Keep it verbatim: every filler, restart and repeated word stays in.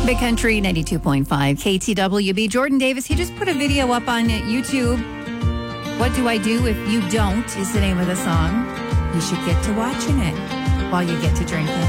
Big Country ninety-two point five K T W B. Jordan Davis, he just put a video up on YouTube. What Do I Do If You Don't is the name of the song. You should get to watching it while you get to drinking.